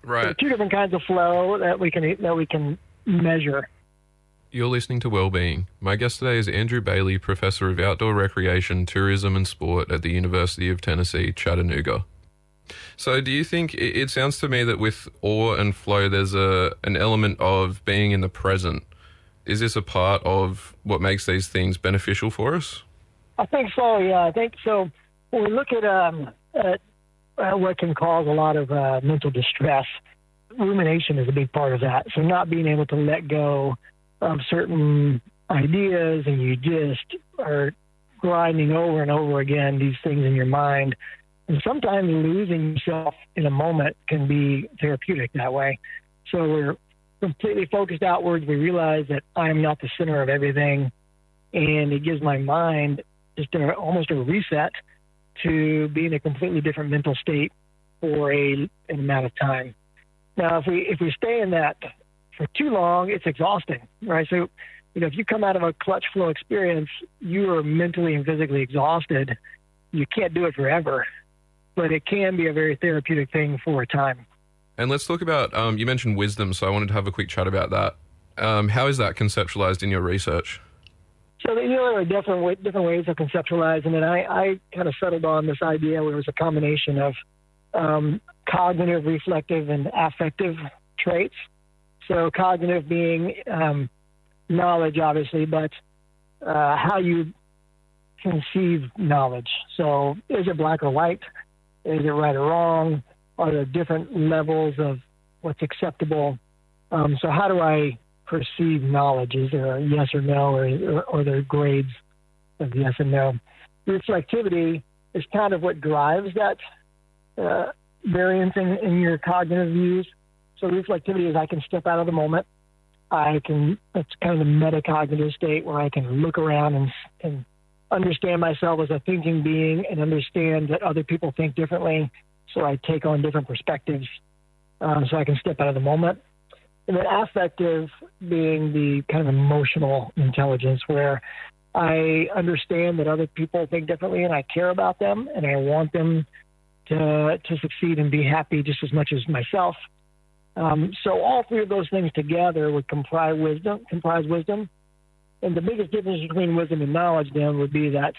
Right. So two different kinds of flow that we can measure. You're listening to Wellbeing. My guest today is Andrew Bailey, Professor of Outdoor Recreation, Tourism and Sport at the University of Tennessee, Chattanooga. So do you think, it sounds to me that with awe and flow there's an element of being in the present. Is this a part of what makes these things beneficial for us? I think so, yeah. I think so. When we look at what can cause a lot of mental distress, rumination is a big part of that. So not being able to let go of certain ideas, and you just are grinding over and over again these things in your mind. And sometimes losing yourself in a moment can be therapeutic that way. So we're completely focused outwards. We realize that I am not the center of everything, and it gives my mind just almost a reset to be in a completely different mental state for an amount of time. Now, if we stay in that for too long, it's exhausting, right? So, if you come out of a clutch flow experience, you are mentally and physically exhausted. You can't do it forever, but it can be a very therapeutic thing for a time. And let's talk about, you mentioned wisdom, so I wanted to have a quick chat about that. How is that conceptualized in your research? So, there are different ways of conceptualizing it. I kind of settled on this idea where it was a combination of cognitive, reflective, and affective traits. So cognitive being knowledge, obviously, but how you conceive knowledge. So is it black or white? Is it right or wrong? Are there different levels of what's acceptable? So how do I perceive knowledge? Is there a yes or no, or are there grades of yes and no? Reflectivity is kind of what drives that variance in your cognitive views. So reflectivity is I can step out of the moment. It's kind of the metacognitive state where I can look around and understand myself as a thinking being and understand that other people think differently. So I take on different perspectives so I can step out of the moment. And then affective being the kind of emotional intelligence where I understand that other people think differently and I care about them and I want them to succeed and be happy just as much as myself. So all three of those things together would comprise wisdom. And the biggest difference between wisdom and knowledge then would be that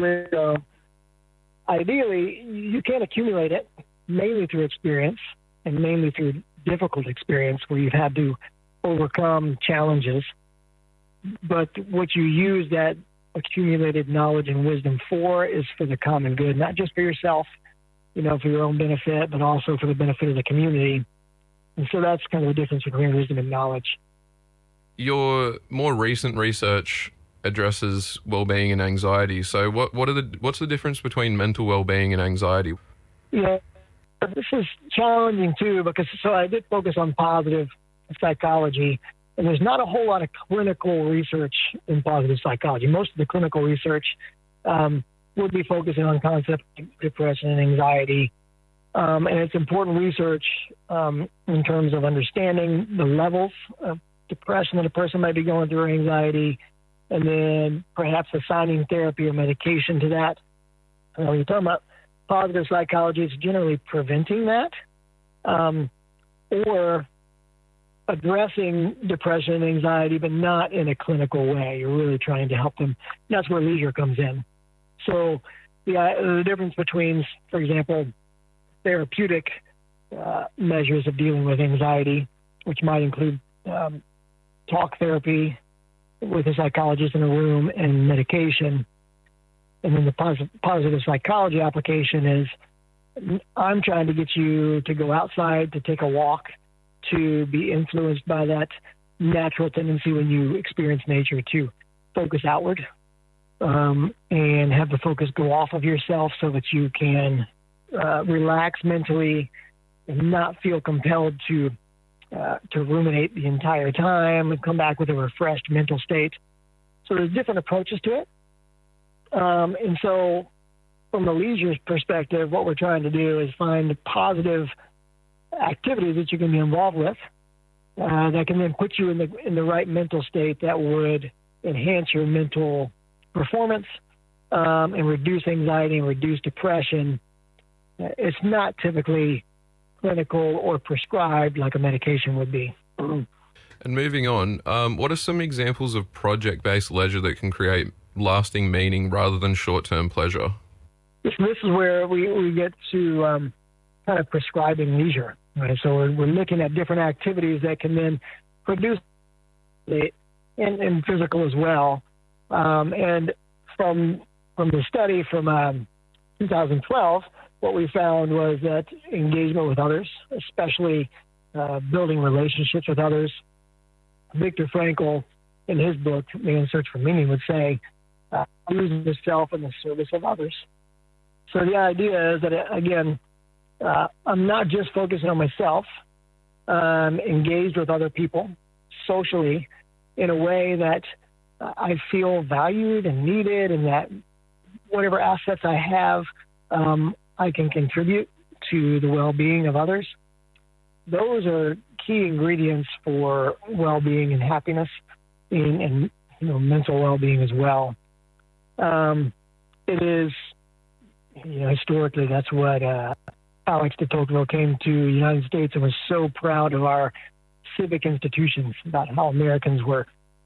ideally you can accumulate it mainly through experience and mainly through difficult experience where you've had to overcome challenges. But what you use that accumulated knowledge and wisdom for is for the common good, not just for yourself, for your own benefit, but also for the benefit of the community. And so that's kind of the difference between wisdom and knowledge. Your more recent research addresses well-being and anxiety. So what's the difference between mental well-being and anxiety? Yeah, this is challenging too because I did focus on positive psychology, and there's not a whole lot of clinical research in positive psychology. Most of the clinical research would be focusing on concepts like depression and anxiety. And it's important research in terms of understanding the levels of depression that a person might be going through or anxiety, and then perhaps assigning therapy or medication to that. When you're talking about positive psychology, it's generally preventing that or addressing depression and anxiety, but not in a clinical way. You're really trying to help them. That's where leisure comes in. So the difference between, for example, therapeutic measures of dealing with anxiety, which might include talk therapy with a psychologist in a room and medication. And then the positive psychology application is I'm trying to get you to go outside, to take a walk, to be influenced by that natural tendency when you experience nature to focus outward and have the focus go off of yourself so that you can relax mentally and not feel compelled to ruminate the entire time and come back with a refreshed mental state. So there's different approaches to it. And so from the leisure perspective, what we're trying to do is find positive activities that you can be involved with that can then put you in the right mental state that would enhance your mental performance and reduce anxiety and reduce depression. It's not typically clinical or prescribed like a medication would be. And moving on, what are some examples of project-based leisure that can create lasting meaning rather than short-term pleasure? This is where we get to kind of prescribing leisure. Right? So we're looking at different activities that can then produce in physical as well. And from the study from 2012, what we found was that engagement with others, especially building relationships with others. Viktor Frankl, in his book, Man's Search for Meaning, would say, losing yourself in the service of others. So the idea is that, again, I'm not just focusing on myself. I'm engaged with other people socially in a way that I feel valued and needed, and that whatever assets I have, I can contribute to the well-being of others. Those are key ingredients for well-being and happiness, and mental well-being as well. It is, historically, that's what Alex de Tocqueville came to the United States and was so proud of our civic institutions, about how Americans were,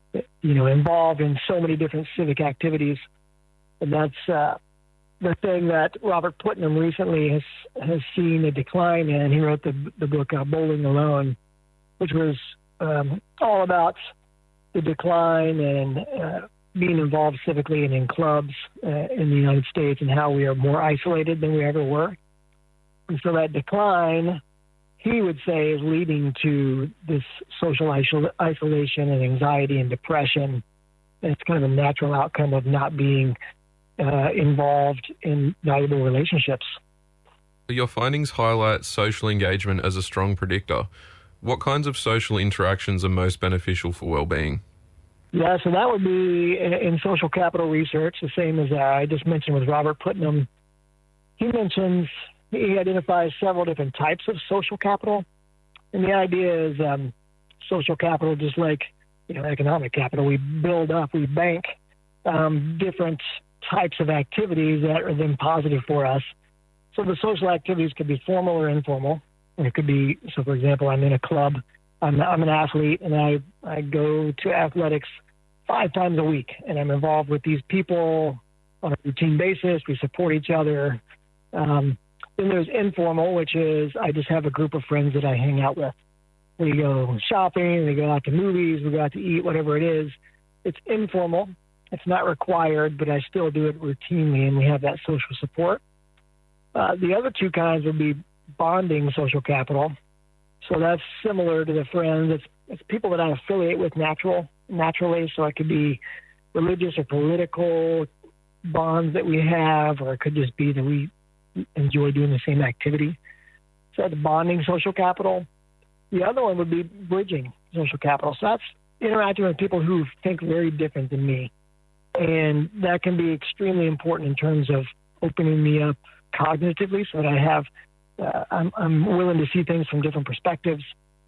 involved in so many different civic activities. And that's the thing that Robert Putnam recently has seen a decline in. He wrote the book Bowling Alone, which was all about the decline and being involved civically and in clubs in the United States, and how we are more isolated than we ever were. And so that decline, he would say, is leading to this social isolation and anxiety and depression. And it's kind of a natural outcome of not being involved in valuable relationships. Your findings highlight social engagement as a strong predictor. What kinds of social interactions are most beneficial for well-being? Yeah, so that would be in social capital research, the same as I just mentioned with Robert Putnam. He identifies several different types of social capital. And the idea is social capital, just like economic capital, we build up, we bank different types of activities that are then positive for us. So the social activities could be formal or informal. And it could be, so for example, I'm in a club, I'm an athlete, and I go to athletics 5 times a week, and I'm involved with these people on a routine basis. We support each other. Then there's informal, which is I just have a group of friends that I hang out with. We go shopping, we go out to movies, we go out to eat, whatever it is. It's informal. It's not required, but I still do it routinely, and we have that social support. The other two kinds would be bonding social capital. So that's similar to the friends. It's people that I affiliate with naturally. So it could be religious or political bonds that we have, or it could just be that we enjoy doing the same activity. So that's bonding social capital. The other one would be bridging social capital. So that's interacting with people who think very different than me. And that can be extremely important in terms of opening me up cognitively, so that I have, I'm willing to see things from different perspectives.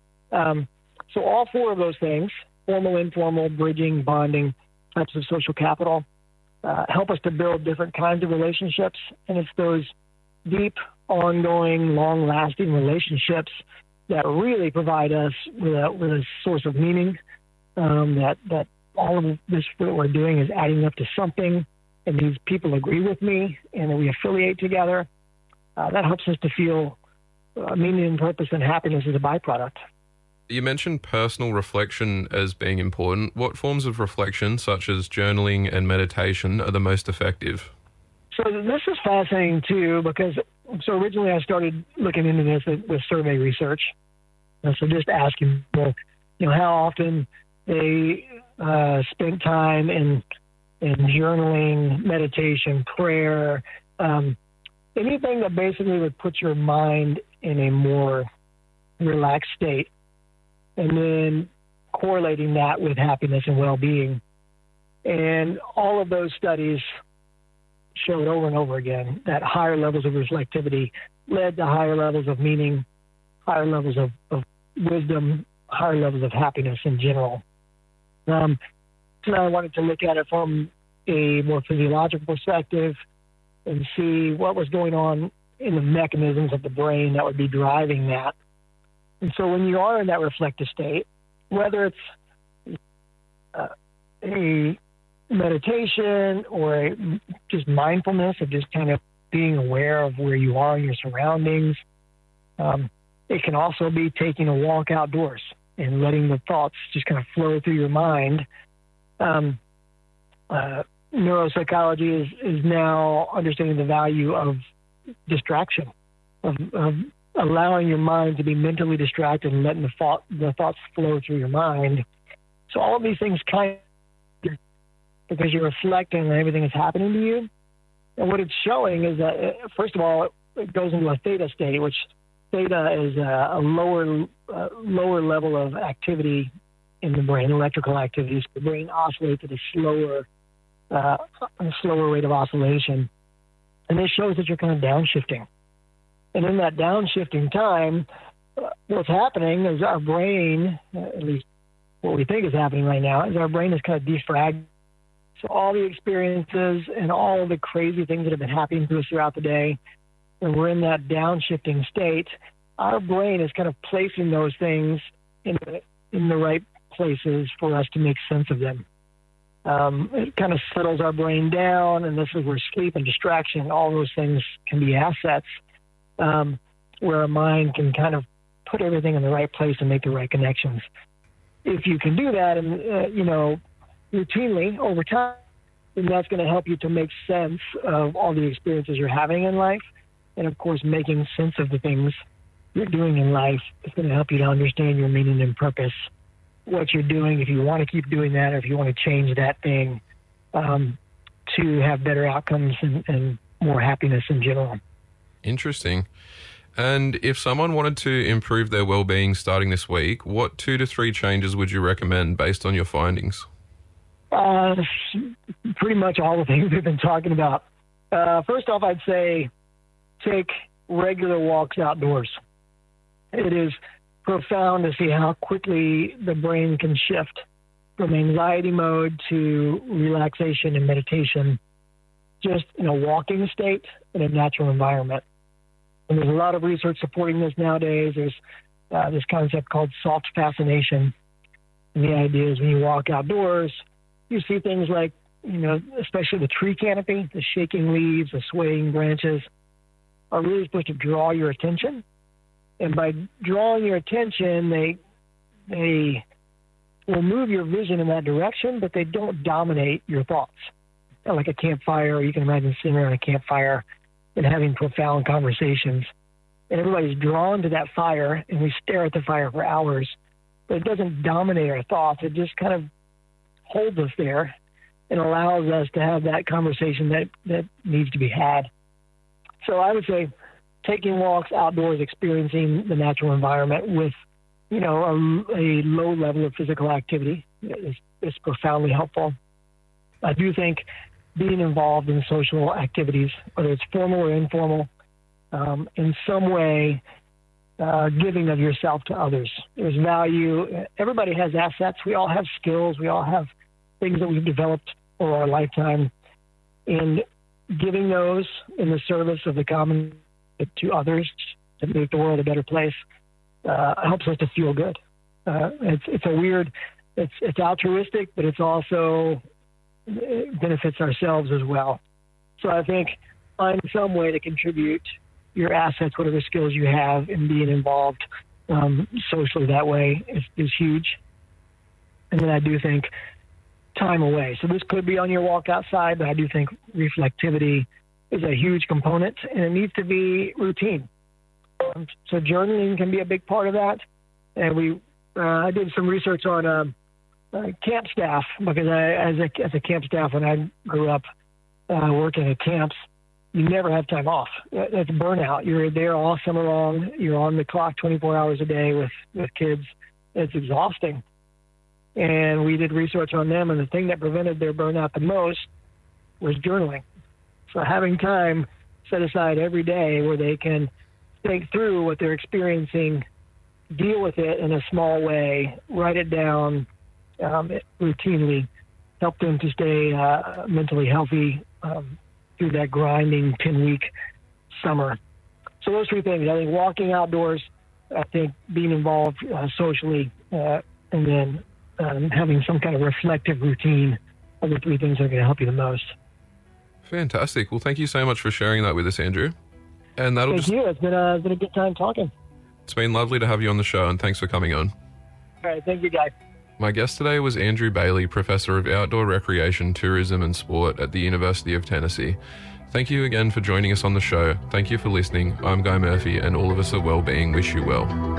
So all 4 of those things, formal, informal, bridging, bonding, types of social capital, help us to build different kinds of relationships. And it's those deep, ongoing, long-lasting relationships that really provide us with a source of meaning, that all of this that we're doing is adding up to something, and these people agree with me, and that we affiliate together. That helps us to feel meaning and purpose and happiness as a byproduct. You mentioned personal reflection as being important. What forms of reflection, such as journaling and meditation, are the most effective? So this is fascinating, too, because originally I started looking into this with survey research. And so just asking people, how often they spent time in journaling, meditation, prayer, anything that basically would put your mind in a more relaxed state, and then correlating that with happiness and well-being. And all of those studies showed over and over again that higher levels of reflectivity led to higher levels of meaning, higher levels of wisdom, higher levels of happiness in general. So I wanted to look at it from a more physiological perspective and see what was going on in the mechanisms of the brain that would be driving that. And so when you are in that reflective state, whether it's a meditation or just mindfulness of just kind of being aware of where you are in your surroundings, it can also be taking a walk outdoors and letting the thoughts just kind of flow through your mind. Neuropsychology is now understanding the value of distraction, of allowing your mind to be mentally distracted and letting the thoughts flow through your mind. So all of these things because you're reflecting on everything that's happening to you. And what it's showing is that, first of all, it goes into a theta state, which theta is a lower level of activity in the brain, electrical activities. The brain oscillates at a slower rate of oscillation. And this shows that you're kind of downshifting. And in that downshifting time, what's happening is our brain, at least what we think is happening right now, is our brain is kind of defragmented. So all the experiences and all the crazy things that have been happening to us throughout the day, when we're in that downshifting state, our brain is kind of placing those things in the right places for us to make sense of them. It kind of settles our brain down, and this is where sleep and distraction, all those things can be assets, where our mind can kind of put everything in the right place and make the right connections. If you can do that, and routinely over time, then that's going to help you to make sense of all the experiences you're having in life. And of course, making sense of the things you're doing in life is going to help you to understand your meaning and purpose, what you're doing, if you want to keep doing that, or if you want to change that thing to have better outcomes and more happiness in general. Interesting. And if someone wanted to improve their well-being starting this week, what 2 to 3 changes would you recommend based on your findings? Pretty much all the things we've been talking about. First off, I'd say take regular walks outdoors. It is profound to see how quickly the brain can shift from anxiety mode to relaxation and meditation just in a walking state in a natural environment. And there's a lot of research supporting this nowadays. There's this concept called soft fascination. And the idea is when you walk outdoors, you see things like, especially the tree canopy, the shaking leaves, the swaying branches are really supposed to draw your attention. And by drawing your attention, they will move your vision in that direction, but they don't dominate your thoughts. Like a campfire, you can imagine sitting around a campfire and having profound conversations. And everybody's drawn to that fire, and we stare at the fire for hours. But it doesn't dominate our thoughts. It just kind of holds us there and allows us to have that conversation that needs to be had. So I would say taking walks outdoors, experiencing the natural environment with, a low level of physical activity is profoundly helpful. I do think being involved in social activities, whether it's formal or informal, in some way, giving of yourself to others. There's value. Everybody has assets. We all have skills. We all have things that we've developed over our lifetime. And giving those in the service of the common to others to make the world a better place helps us to feel good. It's altruistic, but it's also it benefits ourselves as well. So I think find some way to contribute your assets, whatever skills you have, in being involved socially that way is huge. And then I do think time away. So this could be on your walk outside, but I do think reflectivity is a huge component, and it needs to be routine. So journaling can be a big part of that. And I did some research on camp staff, because as a camp staff, when I grew up working at camps, you never have time off. That's burnout. You're there all summer long. You're on the clock 24 hours a day with kids. It's exhausting. And we did research on them, and the thing that prevented their burnout the most was journaling. So having time set aside every day where they can think through what they're experiencing, deal with it in a small way, write it down routinely, help them to stay mentally healthy through that grinding 10-week summer. So those three things, I think walking outdoors, I think being involved socially, and then having some kind of reflective routine are the three things that are going to help you the most. Fantastic. Well, thank you so much for sharing that with us, Andrew. And that'll Thank you. It's been a good time talking. It's been lovely to have you on the show, and thanks for coming on. All right. Thank you, guys. My guest today was Andrew Bailey, Professor of Outdoor Recreation, Tourism and Sport at the University of Tennessee. Thank you again for joining us on the show. Thank you for listening. I'm Guy Murphy, and all of us at Wellbeing wish you well.